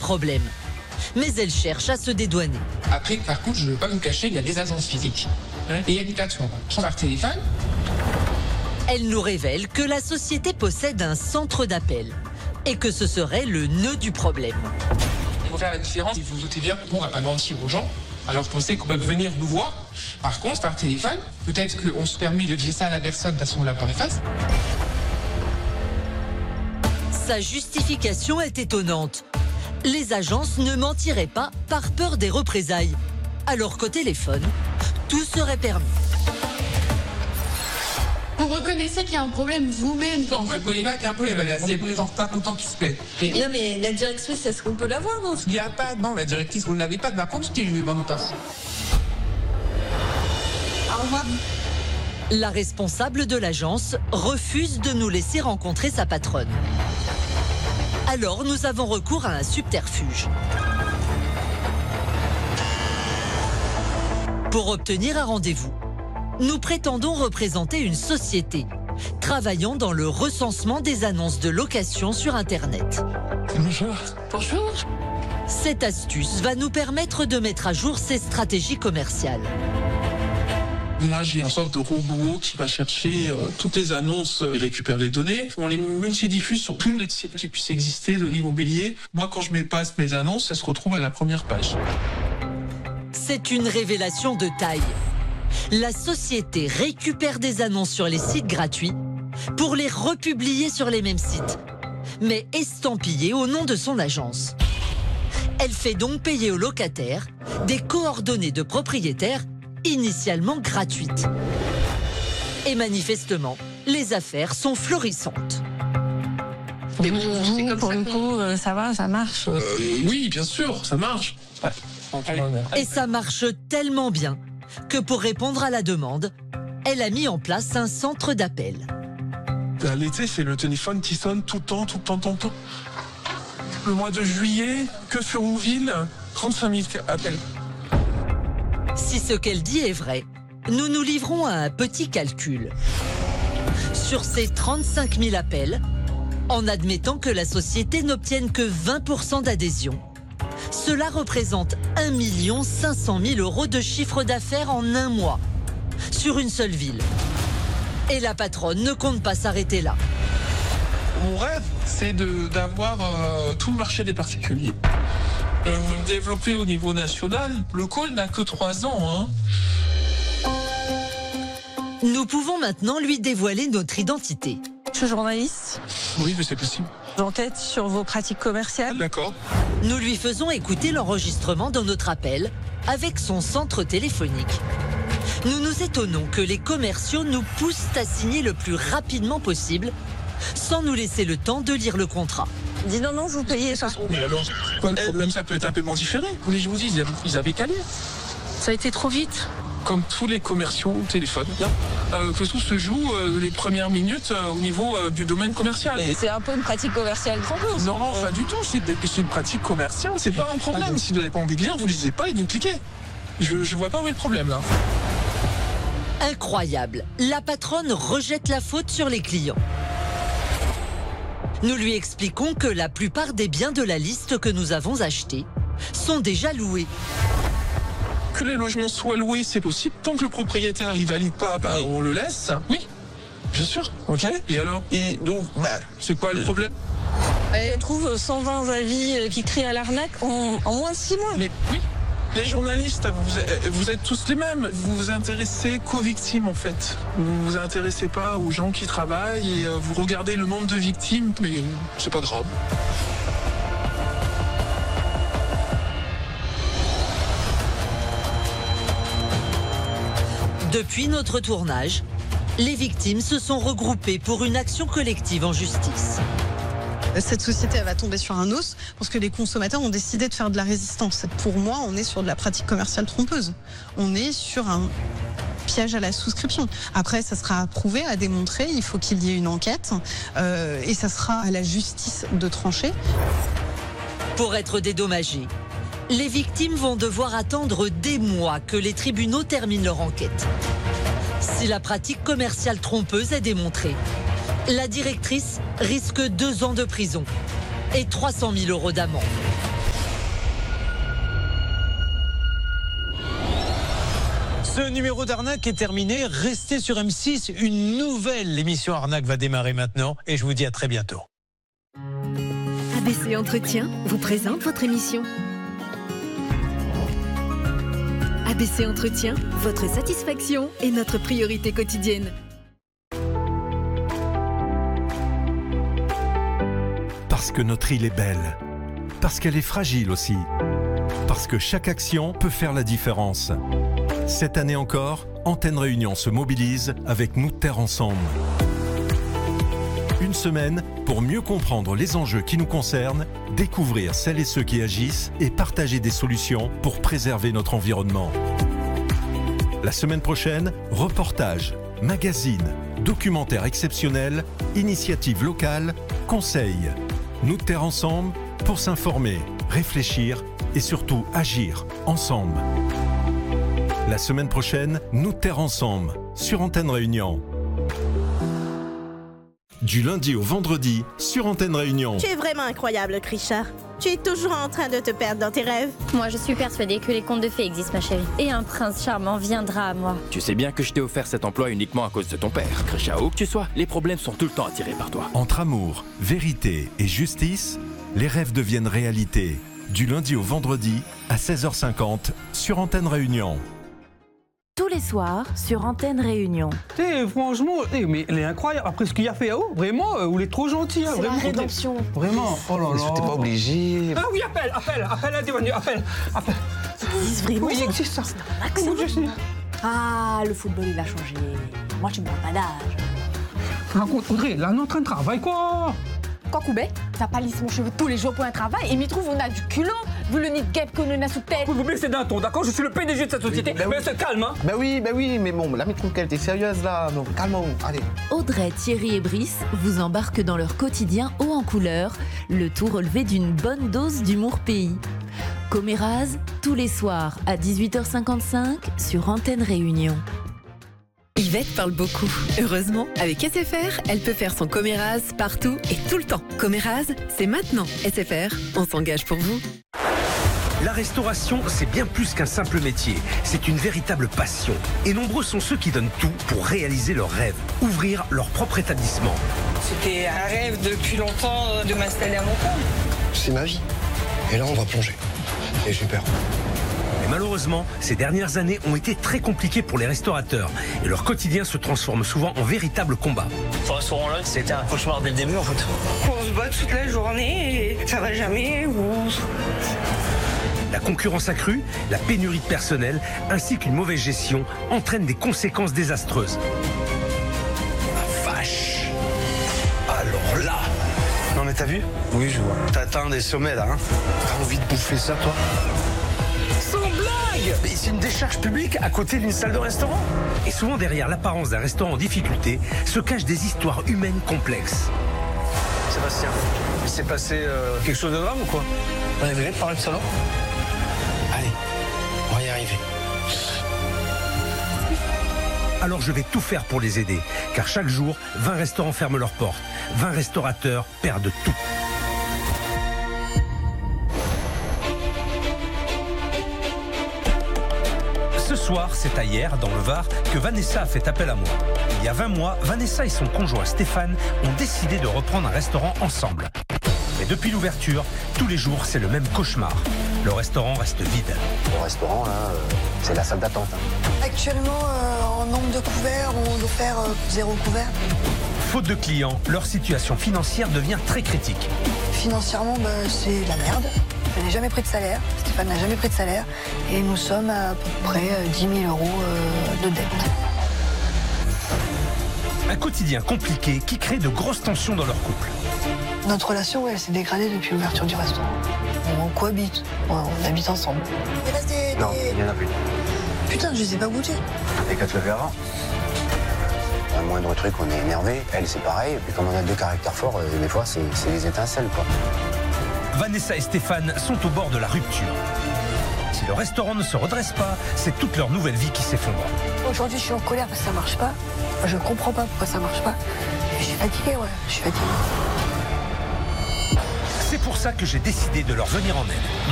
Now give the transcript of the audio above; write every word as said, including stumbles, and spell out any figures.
problème. Mais elle cherche à se dédouaner. Après, par contre, je ne veux pas vous cacher, il y a des agences physiques. Et il y a des plateformes. Par téléphone. Elle nous révèle que la société possède un centre d'appel et que ce serait le nœud du problème. Il faut faire la différence. Vous vous doutez bien qu'on ne va pas mentir aux gens. Alors qu'on sait qu'on peut venir nous voir. Par contre, par téléphone, peut-être qu'on se permet de dire ça à la personne de façon la première face. Sa justification est étonnante. Les agences ne mentiraient pas par peur des représailles. Alors qu'au téléphone, tout serait permis. Vous reconnaissez qu'il y a un problème vous-même. On ne reconnaît pas qu'il y a un problème. C'est les gens pas contents qui se plaignent. Non mais la directrice, est-ce qu'on peut la voir dans ce... Il n'y a pas, non, la directrice, vous ne l'avez pas. Par contre, ce qui est eu dans notre Au revoir. La responsable de l'agence refuse de nous laisser rencontrer sa patronne. Alors nous avons recours à un subterfuge. Pour obtenir un rendez-vous, nous prétendons représenter une société travaillant dans le recensement des annonces de location sur Internet. Bonjour. Bonjour. Cette astuce va nous permettre de mettre à jour ses stratégies commerciales. Moi, j'ai une sorte de robot qui va chercher euh, toutes les annonces et récupère les données. On les multidiffuse sur tous les sites qui puissent exister de l'immobilier. Moi, quand je mets passe mes annonces, elles se retrouvent à la première page. C'est une révélation de taille. La société récupère des annonces sur les sites gratuits pour les republier sur les mêmes sites, mais estampillées au nom de son agence. Elle fait donc payer aux locataires des coordonnées de propriétaires initialement gratuites. Et manifestement, les affaires sont florissantes. Mais bon, Vous, comme pour ça le qu'on- coup, euh, ça va, ça marche. Euh, oui, bien sûr, ça marche. Et ça marche tellement bien que pour répondre à la demande, elle a mis en place un centre d'appel. À l'été, c'est le téléphone qui sonne tout le temps, tout le temps, tout le temps. Le mois de juillet, que sur Rouville, trente-cinq mille appels. Si ce qu'elle dit est vrai, nous nous livrons à un petit calcul. Sur ces trente-cinq mille appels, en admettant que la société n'obtienne que vingt pour cent d'adhésion, cela représente un million cinq cent mille euros de chiffre d'affaires en un mois, sur une seule ville. Et la patronne ne compte pas s'arrêter là. Mon rêve, c'est de- d'avoir euh, tout le marché des particuliers. Euh, développer au niveau national. Le call n'a que trois ans. Hein. Nous pouvons maintenant lui dévoiler notre identité. Je suis journaliste. Oui, mais c'est possible. J'enquête sur vos pratiques commerciales. D'accord. Nous lui faisons écouter l'enregistrement de notre appel avec son centre téléphonique. Nous nous étonnons que les commerciaux nous poussent à signer le plus rapidement possible, sans nous laisser le temps de lire le contrat. Dis non, non, vous payez ça. Mais alors, quoi le problème, ça peut être un paiement différé. Vous voulez que je vous dise, ils avaient- ils avaient calé. Ça a été trop vite. Comme tous les commerciaux au téléphone. Euh, que tout se joue euh, les premières minutes euh, au niveau euh, du domaine commercial. C'est un peu une pratique commerciale trompeuse. Non, pas du tout. C'est c'est une pratique commerciale. C'est pas un problème. Si vous n'avez pas envie de lire, vous lisez pas et vous cliquez. Je, je vois pas où est le problème là. Incroyable, la patronne rejette la faute sur les clients. Nous lui expliquons que la plupart des biens de la liste que nous avons achetés sont déjà loués. Que les logements soient loués, c'est possible. Tant que le propriétaire il valide pas, bah, on le laisse. Oui, bien sûr. Ok. Et alors? Et donc, bah, c'est quoi le problème? Elle trouve cent vingt avis euh, qui crient à l'arnaque en, en moins de six mois. Mais oui. Les journalistes, vous êtes, vous êtes tous les mêmes. Vous vous intéressez qu'aux victimes, en fait. Vous vous intéressez pas aux gens qui travaillent et euh, vous regardez le nombre de victimes, mais euh, c'est pas grave. Depuis notre tournage, les victimes se sont regroupées pour une action collective en justice. Cette société elle va tomber sur un os parce que les consommateurs ont décidé de faire de la résistance. Pour moi, on est sur de la pratique commerciale trompeuse. On est sur un piège à la souscription. Après, ça sera à prouver, à démontrer. Il faut qu'il y ait une enquête euh, et ça sera à la justice de trancher. Pour être dédommagées, les victimes vont devoir attendre des mois que les tribunaux terminent leur enquête. Si la pratique commerciale trompeuse est démontrée, la directrice risque deux ans de prison et trois cent mille euros d'amende. Ce numéro d'Arnaque est terminé. Restez sur M six. Une nouvelle émission Arnaque va démarrer maintenant. Et je vous dis à très bientôt. A B C Entretien vous présente votre émission. A B C Entretien, votre satisfaction est notre priorité quotidienne. Parce que notre île est belle. Parce qu'elle est fragile aussi. Parce que chaque action peut faire la différence. Cette année encore, Antenne Réunion se mobilise avec Nous Terre Ensemble. Une semaine pour mieux comprendre les enjeux qui nous concernent, découvrir celles et ceux qui agissent et partager des solutions pour préserver notre environnement. La semaine prochaine, reportages, magazines, documentaires exceptionnels, initiatives locales, conseils. Nous Terre Ensemble pour s'informer, réfléchir et surtout agir ensemble. La semaine prochaine, Nous Terre Ensemble sur Antenne Réunion. Du lundi au vendredi sur Antenne Réunion. Tu es vraiment incroyable, Richard. Tu es toujours en train de te perdre dans tes rêves. Moi, je suis persuadée que les contes de fées existent, ma chérie. Et un prince charmant viendra à moi. Tu sais bien que je t'ai offert cet emploi uniquement à cause de ton père. Krisha, où que tu sois, les problèmes sont tout le temps attirés par toi. Entre amour, vérité et justice, les rêves deviennent réalité. Du lundi au vendredi à seize heures cinquante sur Antenne Réunion. Tous les soirs sur Antenne Réunion. Hey, franchement, hey, mais elle est incroyable. Après ce qu'il a fait à haut, vraiment, euh, il est trop gentil. Hein, c'est vraiment. la rédemption. Vraiment, oh là là. T'es pas obligé. Ah oui, appelle, appelle, appelle, appelle, appelle, appelle. Vraiment, oui, il existe ça. Comment je sais. Ah, le football, il a changé. Moi, tu me parles pas d'âge. Raconte, Audrey, là, on est en train de travailler, quoi. Quoi, Koubé? T'as pas lissé mon cheveu tous les jours pour un travail et m'y trouve, on a du culot, vu le nid de guêpe qu'on a sous tête. Vous me baissez d'un ton, d'accord? Je suis le P D G de cette société, oui, bah mais oui. Se calme, hein. Bah oui, bah oui, mais bon, là, mais trouve qu'elle était sérieuse, là. Donc, calme-vous, allez. Audrey, Thierry et Brice vous embarquent dans leur quotidien haut en couleur, le tout relevé d'une bonne dose d'humour pays. Coméraz, tous les soirs à dix-huit heures cinquante-cinq sur Antenne Réunion. Yvette parle beaucoup. Heureusement, avec S F R, elle peut faire son Coméraz partout et tout le temps. Coméraz, c'est maintenant. S F R, on s'engage pour vous. La restauration, c'est bien plus qu'un simple métier. C'est une véritable passion. Et nombreux sont ceux qui donnent tout pour réaliser leur rêve, ouvrir leur propre établissement. C'était un rêve depuis longtemps de m'installer à mon compte. C'est ma vie. Et là, on va plonger. Et j'ai peur. Mais malheureusement, ces dernières années ont été très compliquées pour les restaurateurs. Et leur quotidien se transforme souvent en véritable combat. Ce restaurant-là, c'était un cauchemar dès le début, en fait. On se bat toute la journée et ça va jamais. La concurrence accrue, la pénurie de personnel, ainsi qu'une mauvaise gestion entraînent des conséquences désastreuses. La vache! Alors là! Non mais t'as vu? Oui, je vois. T'atteins des sommets là, hein? T'as envie de bouffer ça, toi? Sans blague! Mais c'est une décharge publique à côté d'une salle de restaurant. Et souvent derrière l'apparence d'un restaurant en difficulté se cachent des histoires humaines complexes. Sébastien, il s'est passé euh, quelque chose de grave ou quoi? On est venu de parler de ça, non? Allez, on va y arriver. Alors je vais tout faire pour les aider, car chaque jour, vingt restaurants ferment leurs portes, vingt restaurateurs perdent tout. Ce soir, c'est à Hyères, dans le Var, que Vanessa a fait appel à moi. Il y a vingt mois, Vanessa et son conjoint Stéphane ont décidé de reprendre un restaurant ensemble. Mais depuis l'ouverture, tous les jours, c'est le même cauchemar. Le restaurant reste vide. Le restaurant, là, euh, c'est la salle d'attente. Hein. Actuellement, euh, en nombre de couverts, on doit faire euh, zéro couvert. Faute de clients, leur situation financière devient très critique. Financièrement, bah, c'est de la merde. Je n'ai jamais pris de salaire. Stéphane n'a jamais pris de salaire. Et nous sommes à, à peu près dix mille euros euh, de dette. Un quotidien compliqué qui crée de grosses tensions dans leur couple. Notre relation, ouais, elle s'est dégradée depuis l'ouverture du restaurant. On cohabite, ouais, on habite ensemble. Il reste des... Non, il n'y en a plus. Putain, je les ai pas goûtés. Et qu'à te le verra. Un moindre truc, on est énervé. Elle, c'est pareil. Et puis comme on a deux caractères forts, euh, des fois, c'est les étincelles, quoi. Vanessa et Stéphane sont au bord de la rupture. Si le restaurant ne se redresse pas, c'est toute leur nouvelle vie qui s'effondre. Aujourd'hui, je suis en colère parce que ça marche pas. Je comprends pas pourquoi ça marche pas. Je suis fatiguée, ouais. Je suis fatiguée. C'est pour ça que j'ai décidé de leur venir en aide.